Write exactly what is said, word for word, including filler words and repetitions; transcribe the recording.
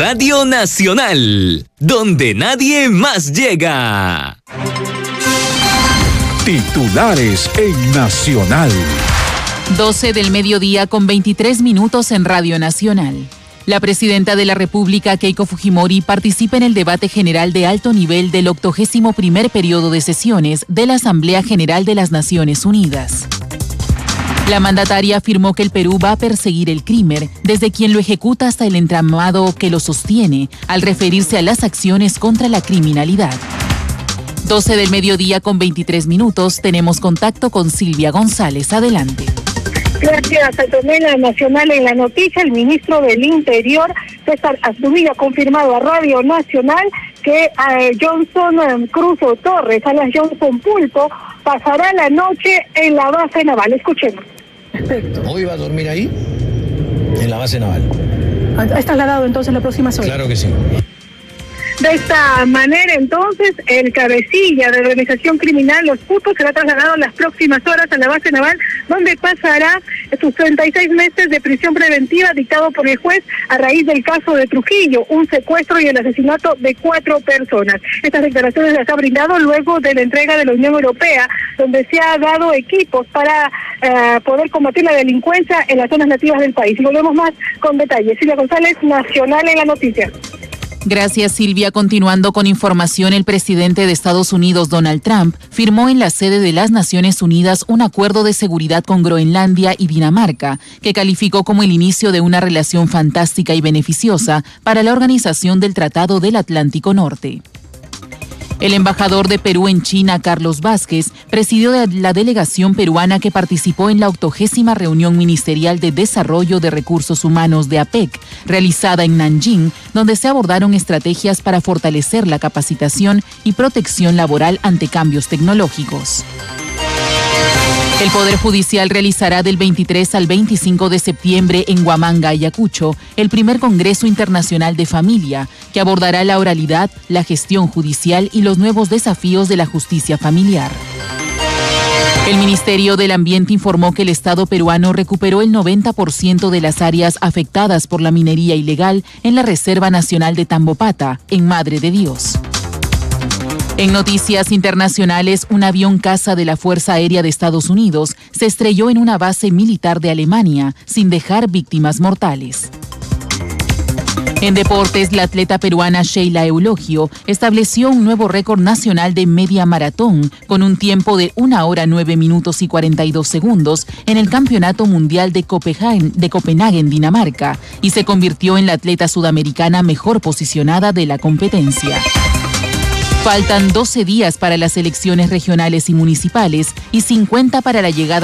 Radio Nacional, donde nadie más llega. Titulares en Nacional. doce del mediodía con veintitrés minutos en Radio Nacional. La presidenta de la República, Keiko Fujimori, participa en el debate general de alto nivel del octogésimo primer periodo de sesiones de la Asamblea General de las Naciones Unidas. La mandataria afirmó que el Perú va a perseguir el crimen, desde quien lo ejecuta hasta el entramado que lo sostiene, al referirse a las acciones contra la criminalidad. doce del mediodía con veintitrés minutos, tenemos contacto con Silvia González. Adelante. Gracias, Antonella. Nacional en la noticia, el ministro del Interior, César Astudillo, ha confirmado a Radio Nacional que eh, Johnson eh, Cruz Torres, alias Johnson Pulpo, pasará la noche en la base naval. Escuchemos. Perfecto. ¿Hoy va a dormir ahí? En la base naval. ¿Has trasladado entonces la próxima horas? Claro que sí. De esta manera, entonces, el cabecilla de la organización criminal Los Putos será trasladado en las próximas horas a la base naval, donde pasará sus treinta y seis meses de prisión preventiva dictado por el juez a raíz del caso de Trujillo, un secuestro y el asesinato de cuatro personas. Estas declaraciones las ha brindado luego de la entrega de la Unión Europea, donde se ha dado equipos para uh, poder combatir la delincuencia en las zonas nativas del país. Y volvemos más con detalles. Silvia González, Nacional en la noticia. Gracias, Silvia. Continuando con información, el presidente de Estados Unidos, Donald Trump, firmó en la sede de las Naciones Unidas un acuerdo de seguridad con Groenlandia y Dinamarca, que calificó como el inicio de una relación fantástica y beneficiosa para la organización del Tratado del Atlántico Norte. El embajador de Perú en China, Carlos Vázquez, presidió la delegación peruana que participó en la octogésima reunión ministerial de desarrollo de recursos humanos de A P E C, realizada en Nanjing, donde se abordaron estrategias para fortalecer la capacitación y protección laboral ante cambios tecnológicos. El Poder Judicial realizará del veintitrés al veinticinco de septiembre en Huamanga, Ayacucho, el primer Congreso Internacional de Familia, que abordará la oralidad, la gestión judicial y los nuevos desafíos de la justicia familiar. El Ministerio del Ambiente informó que el Estado peruano recuperó el noventa por ciento de las áreas afectadas por la minería ilegal en la Reserva Nacional de Tambopata, en Madre de Dios. En noticias internacionales, un avión caza de la Fuerza Aérea de Estados Unidos se estrelló en una base militar de Alemania, sin dejar víctimas mortales. En deportes, la atleta peruana Sheila Eulogio estableció un nuevo récord nacional de media maratón con un tiempo de una hora nueve minutos y cuarenta y dos segundos en el Campeonato Mundial de Copenhagen, de Copenhagen, Dinamarca, y se convirtió en la atleta sudamericana mejor posicionada de la competencia. Faltan doce días para las elecciones regionales y municipales y cincuenta para la llegada